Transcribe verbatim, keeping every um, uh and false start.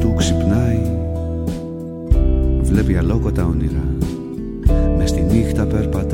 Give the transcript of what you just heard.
του ξυπνάει, βλέπει αλόκοτα όνειρα, μες στη νύχτα περπατάει.